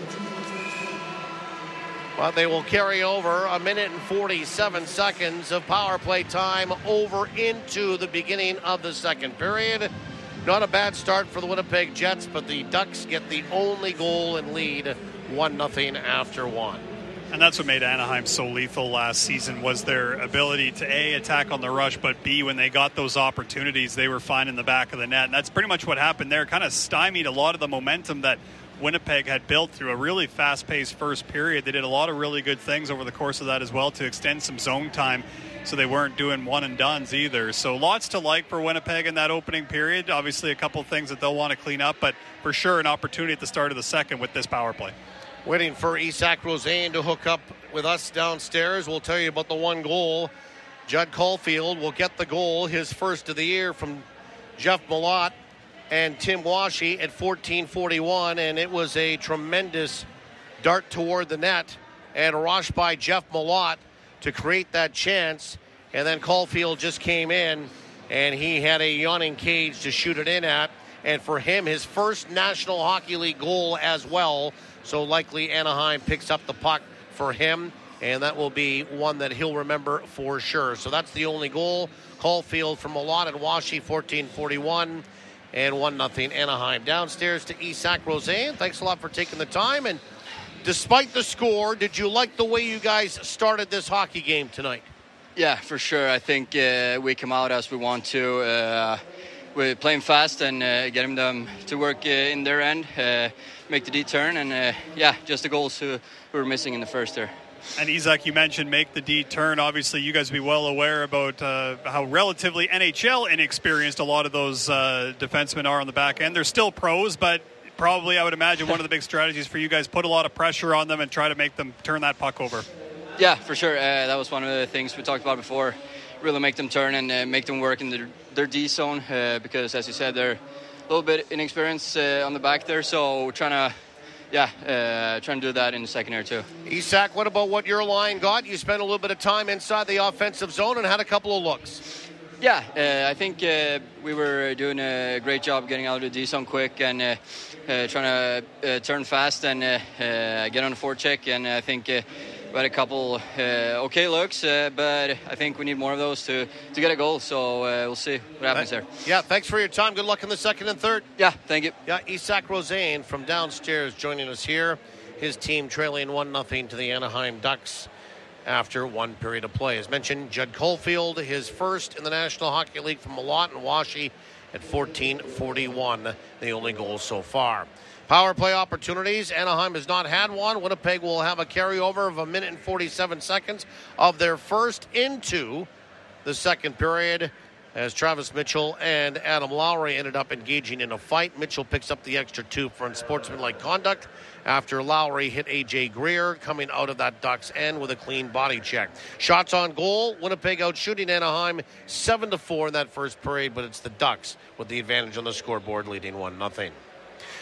But they will carry over a minute and forty-seven seconds of power play time over into the beginning of the second period. Not a bad start for the Winnipeg Jets, but the Ducks get the only goal and lead one nothing after one. And that's what made Anaheim so lethal last season, was their ability to A, attack on the rush, but B, when they got those opportunities, they were finding the back of the net. And that's pretty much what happened there. Kind of stymied a lot of the momentum that Winnipeg had built through a really fast-paced first period. They did a lot of really good things over the course of that as well to extend some zone time, so they weren't doing one-and-dones either. So lots to like for Winnipeg in that opening period. Obviously a couple of things that they'll want to clean up, but for sure an opportunity at the start of the second with this power play. Waiting for Isak Rosén to hook up with us downstairs. We'll tell you about the one goal. Judd Caulfield will get the goal, his first of the year, from Jeff Malott and Tim Washy at fourteen forty-one, and it was a tremendous dart toward the net and rush by Jeff Malott to create that chance, and then Caulfield just came in and he had a yawning cage to shoot it in at, and for him, his first National Hockey League goal as well. So likely Anaheim picks up the puck for him, and that will be one that he'll remember for sure. So that's the only goal. Caulfield from Malott and Washy, fourteen forty-one, and one nothing Anaheim. Downstairs to Isak Rosén. Thanks a lot for taking the time. And despite the score, did you like the way you guys started this hockey game tonight? Yeah, for sure. I think uh, we come out as we want to. Uh, we're playing fast and uh, getting them to work uh, in their end. Uh, make the D-turn, and uh, yeah, just the goals who, who were missing in the first there. And Isak, you mentioned make the D-turn. Obviously, you guys be well aware about uh, how relatively N H L inexperienced a lot of those uh, defensemen are on the back end. They're still pros, but probably, I would imagine, one of the big strategies for you guys, put a lot of pressure on them and try to make them turn that puck over. Yeah, for sure. Uh, that was one of the things we talked about before. Really make them turn and uh, make them work in their, their D zone uh, because, as you said, they're a little bit inexperienced uh, on the back there. So we're trying to, yeah, uh, trying to do that in the second here too. Isak, what about what your line got? You spent a little bit of time inside the offensive zone and had a couple of looks. Yeah, uh, I think uh, we were doing a great job getting out of the D zone quick and uh, uh, trying to uh, turn fast and uh, uh, get on the forecheck. And I think uh, we had a couple uh, okay looks, uh, but I think we need more of those to, to get a goal. So uh, we'll see what happens there. Yeah, thanks for your time. Good luck in the second and third. Yeah, thank you. Yeah, Isak Rosén from downstairs joining us here. His team trailing one nothing to the Anaheim Ducks after one period of play. As mentioned, Judd Caulfield, his first in the National Hockey League from Malott and Washy at fourteen forty-one, the only goal so far. Power play opportunities. Anaheim has not had one. Winnipeg will have a carryover of a minute and forty-seven seconds of their first into the second period, as Travis Mitchell and Adam Lowry ended up engaging in a fight. Mitchell picks up the extra two for unsportsmanlike conduct after Lowry hit A J Greer coming out of that Ducks end with a clean body check. Shots on goal. Winnipeg out shooting Anaheim seven to four in that first period, but it's the Ducks with the advantage on the scoreboard, leading one nothing.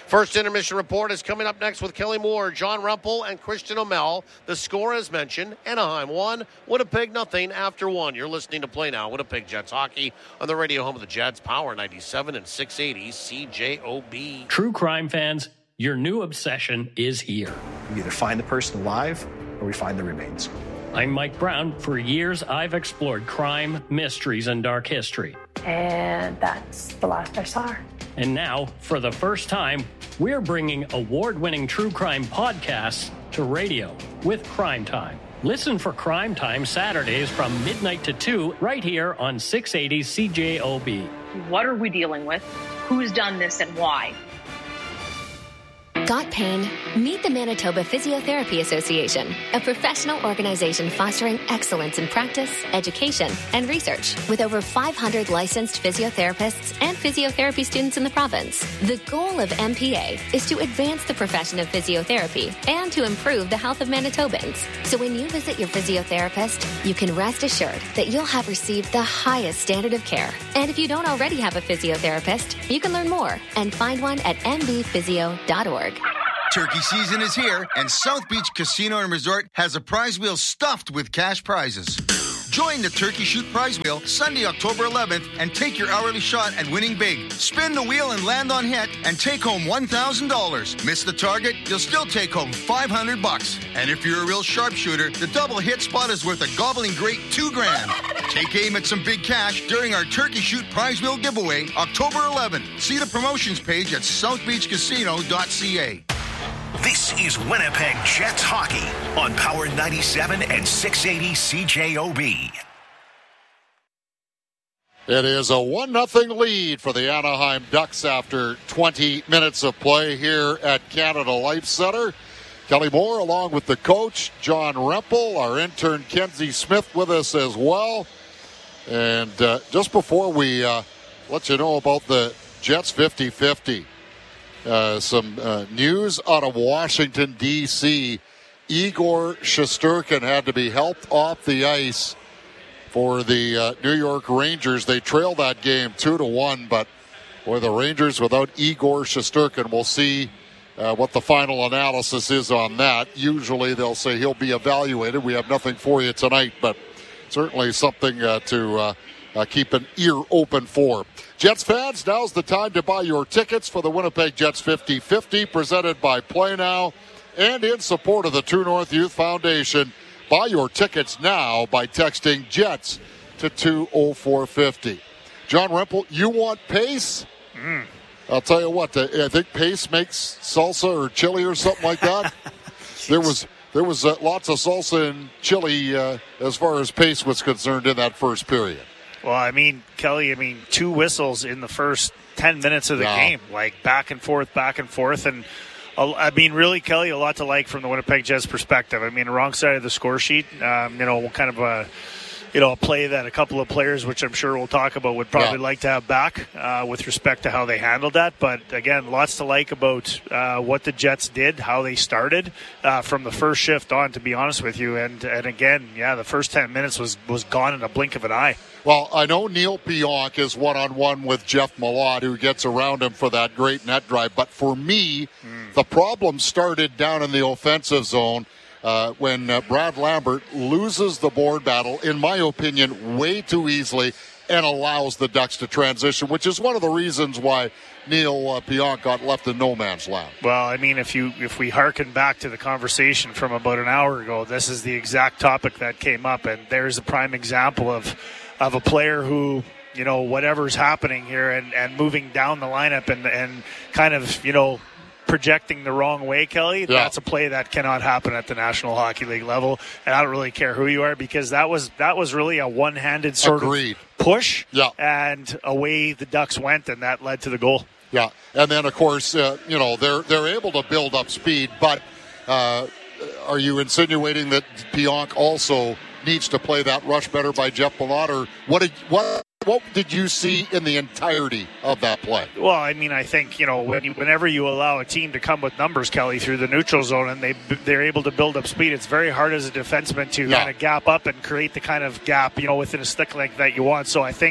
First intermission report is coming up next with Kelly Moore, John Rumpel, and Christian O'Mell. The score, as mentioned, Anaheim one, Winnipeg nothing after one. You're listening to Play Now, Winnipeg Jets hockey on the radio home of the Jets, Power ninety-seven and six eighty C J O B. True crime fans, your new obsession is here. We either find the person alive or we find the remains. I'm Mike Brown. For years, I've explored crime, mysteries, and dark history. And that's the last I saw her. And now, for the first time, we're bringing award-winning true crime podcasts to radio with Crime Time. Listen for Crime Time Saturdays from midnight to two right here on six eighty C J O B. What are we dealing with? Who's done this and why? Got pain? Meet the Manitoba Physiotherapy Association, a professional organization fostering excellence in practice, education, and research with over five hundred licensed physiotherapists and physiotherapy students in the province. The goal of M P A is to advance the profession of physiotherapy and to improve the health of Manitobans. So when you visit your physiotherapist, you can rest assured that you'll have received the highest standard of care. And if you don't already have a physiotherapist, you can learn more and find one at m b physio dot org. Turkey season is here, and South Beach Casino and Resort has a prize wheel stuffed with cash prizes. Join the Turkey Shoot Prize Wheel Sunday, October eleventh, and take your hourly shot at winning big. Spin the wheel and land on hit, and take home one thousand dollars. Miss the target, you'll still take home five hundred bucks. And if you're a real sharpshooter, the double hit spot is worth a gobbling great two grand. Take aim at some big cash during our Turkey Shoot Prize Wheel giveaway, October eleventh. See the promotions page at south beach casino dot c a. This is Winnipeg Jets hockey on Power ninety-seven and six eighty C J O B. It is a one nothing lead for the Anaheim Ducks after twenty minutes of play here at Canada Life Center. Kelly Moore along with the coach, John Rumpel, our intern Kenzie Smith with us as well. And uh, just before we uh, let you know about the Jets fifty-fifty, Uh, some uh, news out of Washington, D C Igor Shesterkin had to be helped off the ice for the uh, New York Rangers. They trailed that game two to one, but boy, the Rangers without Igor Shesterkin, we'll see uh, what the final analysis is on that. Usually they'll say he'll be evaluated. We have nothing for you tonight, but certainly something uh, to uh, uh, keep an ear open for. Jets fans, now's the time to buy your tickets for the Winnipeg Jets fifty-fifty, presented by Play Now and in support of the True North Youth Foundation. Buy your tickets now by texting JETS to two oh four fifty. John Rumpel, you want pace? Mm. I'll tell you what, I think pace makes salsa or chili or something like that. there was there was uh, lots of salsa and chili uh, as far as pace was concerned in that first period. Well, I mean, Kelly, I mean, two whistles in the first ten minutes of the yeah. game, like back and forth, back and forth. And, uh, I mean, really, Kelly, a lot to like from the Winnipeg Jets perspective. I mean, wrong side of the score sheet, um, you know, kind of a, you know, a play that a couple of players, which I'm sure we'll talk about, would probably yeah. like to have back uh, with respect to how they handled that. But, again, lots to like about uh, what the Jets did, how they started uh, from the first shift on, to be honest with you. And, and again, yeah, the first ten minutes was, was gone in a blink of an eye. Well, I know Neil Pionk is one-on-one with Jeff Malott, who gets around him for that great net drive. But for me, mm. the problem started down in the offensive zone uh, when uh, Brad Lambert loses the board battle, in my opinion, way too easily, and allows the Ducks to transition, which is one of the reasons why Neil uh, Pionk got left in no man's land. Well, I mean, if you if we hearken back to the conversation from about an hour ago, this is the exact topic that came up, and there's a prime example of of a player who, you know, whatever's happening here and, and moving down the lineup and, and kind of, you know, projecting the wrong way, Kelly, yeah. that's a play that cannot happen at the National Hockey League level. And I don't really care who you are, because that was that was really a one-handed sort Agreed. of push. Yeah. And away the Ducks went, and that led to the goal. Yeah. And then, of course, uh, you know, they're, they're able to build up speed, but uh, are you insinuating that Pionk also needs to play that rush better by Jeff Malott, or what did what what did you see in the entirety of that play? Well, I mean, I think, you know, when you, whenever you allow a team to come with numbers, Kelly, through the neutral zone, and they they're able to build up speed, it's very hard as a defenseman to yeah. kind of gap up and create the kind of gap, you know, within a stick length that you want. So I think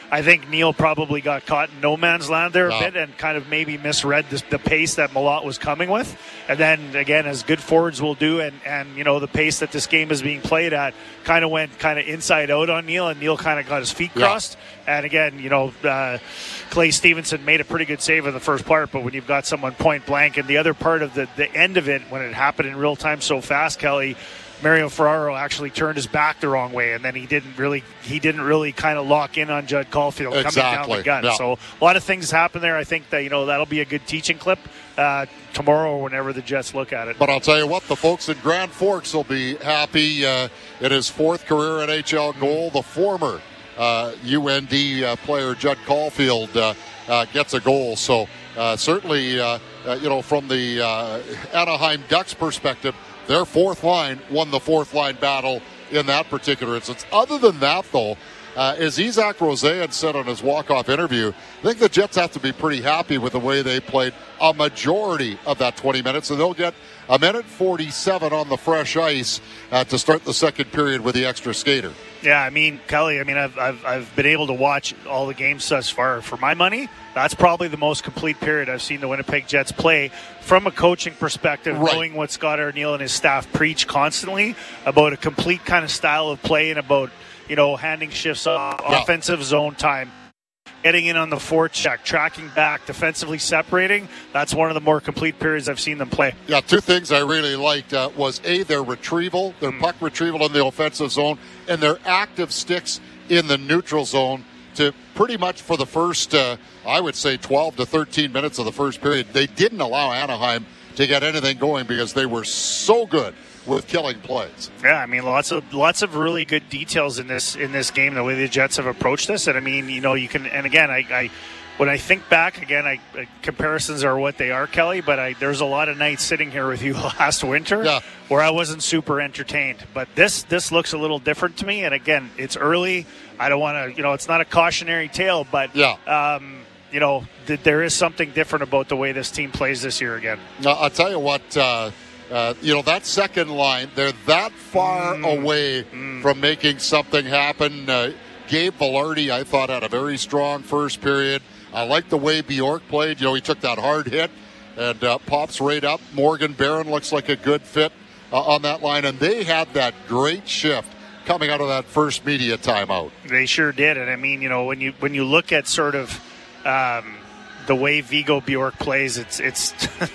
I think Neil probably got caught in no man's land there a No. bit and kind of maybe misread the, the pace that Malott was coming with. And then, again, as good forwards will do, and, and you know, the pace that this game is being played at kind of went kind of inside out on Neil, and Neil kind of got his feet crossed. Yeah. And, again, you know, uh, Clay Stevenson made a pretty good save in the first part, but when you've got someone point blank, and the other part of the, the end of it, when it happened in real time so fast, Kelly, Mario Ferraro actually turned his back the wrong way, and then he didn't really he didn't really kind of lock in on Judd Caulfield exactly. coming down the gun. Yeah. So a lot of things happen there. I think that, you know, that'll be a good teaching clip uh, tomorrow or whenever the Jets look at it. But I'll tell you what, the folks in Grand Forks will be happy. Uh, in his fourth career N H L goal, the former uh, U N D uh, player Judd Caulfield uh, uh, gets a goal. So uh, certainly, uh, uh, you know, from the uh, Anaheim Ducks perspective, their fourth line won the fourth line battle in that particular instance. Other than that, though, uh, as Isaac Rosean said on his walk-off interview, I think the Jets have to be pretty happy with the way they played a majority of that twenty minutes, and they'll get a minute forty-seven on the fresh ice uh, to start the second period with the extra skater. Yeah, I mean, Kelly, I mean, I've, I've I've been able to watch all the games thus far. For my money, that's probably the most complete period I've seen the Winnipeg Jets play from a coaching perspective, right. knowing what Scott Arniel and his staff preach constantly about a complete kind of style of play and about, you know, handing shifts off, yeah. offensive zone time, getting in on the forecheck, tracking back, defensively separating. That's one of the more complete periods I've seen them play. Yeah, two things I really liked uh, was, A, their retrieval, their mm. puck retrieval in the offensive zone, and their active sticks in the neutral zone to pretty much for the first, uh, I would say, twelve to thirteen minutes of the first period. They didn't allow Anaheim to get anything going because they were so good with killing plays. Yeah, I mean, lots of lots of really good details in this in this game, the way the Jets have approached this. And I mean, you know, you can, and again, I, I when I think back again, I, I comparisons are what they are, Kelly. But I, there's a lot of nights sitting here with you last winter yeah. where I wasn't super entertained. But this this looks a little different to me. And again, it's early. I don't want to, you know, it's not a cautionary tale, but yeah. Um, you know, th- there is something different about the way this team plays this year again. Now, I'll tell you what. Uh, Uh, you know, that second line, they're that far mm. away mm. from making something happen. Uh, Gabe Velarde, I thought, had a very strong first period. I like the way Bjork played. You know, he took that hard hit and uh, pops right up. Morgan Barron looks like a good fit uh, on that line. And they had that great shift coming out of that first media timeout. They sure did. And, I mean, you know, when you when you look at sort of um, the way Viggo Bjork plays, it's it's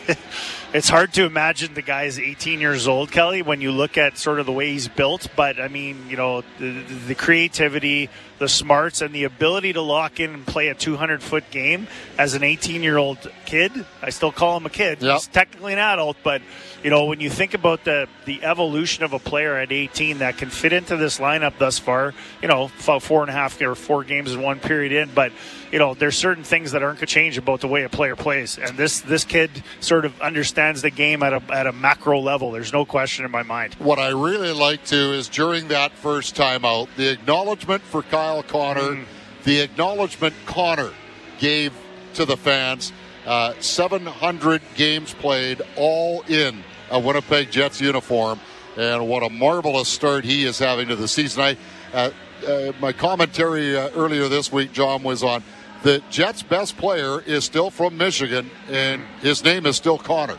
it's hard to imagine the guy is eighteen years old, Kelly, when you look at sort of the way he's built. But, I mean, you know, the, the creativity, the smarts, and the ability to lock in and play a two hundred foot game as an eighteen-year-old kid. I still call him a kid. Yep. He's technically an adult, but, you know, when you think about the, the evolution of a player at eighteen that can fit into this lineup thus far, you know, four and a half or four games in one period in, but, you know, there's certain things that aren't going to change about the way a player plays. And this this kid sort of understands the game at a at a macro level. There's no question in my mind. What I really like, too, is during that first timeout, the acknowledgement for Kyle Connor, mm. the acknowledgement Connor gave to the fans. Uh, seven hundred games played, all in a Winnipeg Jets uniform. And what a marvelous start he is having to the season. I, uh, uh, my commentary uh, earlier this week, John, was on the Jets' best player is still from Michigan, and his name is still Connor.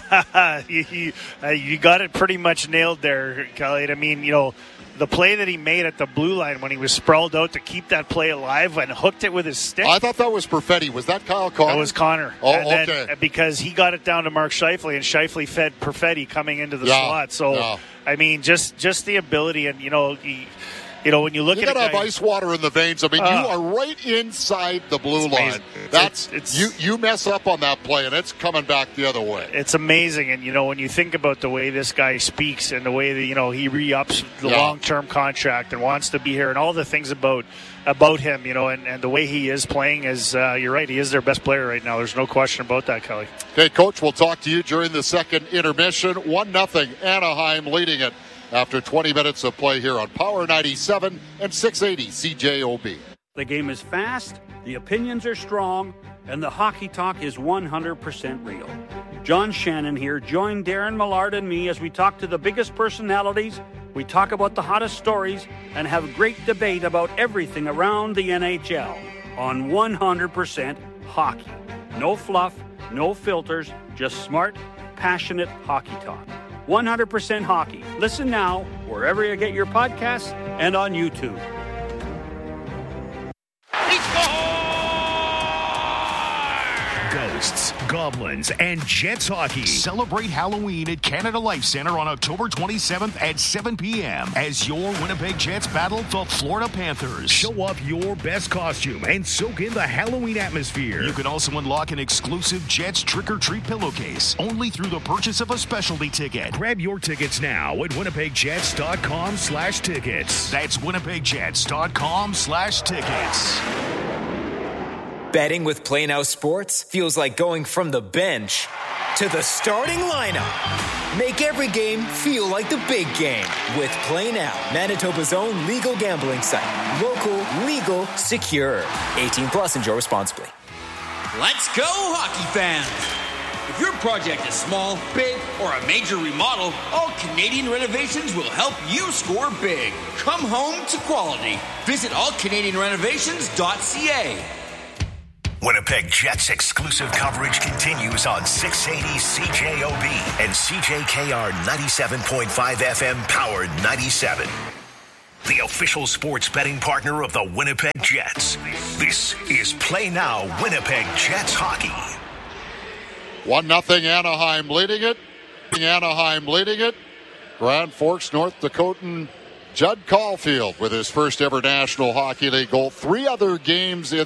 you, you, uh, you got it pretty much nailed there, Kelly. I mean, you know, the play that he made at the blue line when he was sprawled out to keep that play alive and hooked it with his stick. I thought that was Perfetti. Was that Kyle Connor? That was Connor. Oh, and then, okay. Because he got it down to Mark Scheifele, and Scheifele fed Perfetti coming into the yeah, slot. So, yeah. I mean, just just the ability, and, you know, he, you know, when you look you at it, you gotta have ice water in the veins. I mean, uh, you are right inside the blue line. That's it's, it's, you. You mess up on that play, and it's coming back the other way. It's amazing, and you know, when you think about the way this guy speaks and the way that, you know, he re-ups the yeah. long-term contract and wants to be here, and all the things about about him, you know, and, and the way he is playing is, uh, you're right, he is their best player right now. There's no question about that, Kelly. Okay, Coach, we'll talk to you during the second intermission. One nothing, Anaheim leading it after twenty minutes of play here on Power ninety-seven and six eighty C J O B. The game is fast, the opinions are strong, and the hockey talk is one hundred percent real. John Shannon here. Join Darren Millard and me as we talk to the biggest personalities We talk about the hottest stories and have great debate about everything around the N H L on one hundred percent Hockey. No fluff, no filters, just smart, passionate hockey talk. one hundred percent Hockey. Listen now wherever you get your podcasts and on YouTube. Ghosts, Goblins, and Jets hockey. Celebrate Halloween at Canada Life Center on October twenty-seventh at seven p.m. as your Winnipeg Jets battle the Florida Panthers. Show up your best costume and soak in the Halloween atmosphere. You can also unlock an exclusive Jets trick-or-treat pillowcase only through the purchase of a specialty ticket. Grab your tickets now at winnipegjets.com slash tickets. That's winnipegjets.com slash tickets. Betting with Play Now Sports feels like going from the bench to the starting lineup. Make every game feel like the big game with Play Now, Manitoba's own legal gambling site. Local, legal, secure. eighteen plus, enjoy responsibly. Let's go, hockey fans! If your project is small, big, or a major remodel, All Canadian Renovations will help you score big. Come home to quality. Visit all canadian renovations dot c a. Winnipeg Jets exclusive coverage continues on six eighty C J O B and C J K R ninety-seven point five F M Powered ninety-seven. The official sports betting partner of the Winnipeg Jets. This is Play Now Winnipeg Jets hockey. one nothing Anaheim leading it. Anaheim leading it. Grand Forks, North Dakotan Judd Caulfield with his first ever National Hockey League goal. Three other games in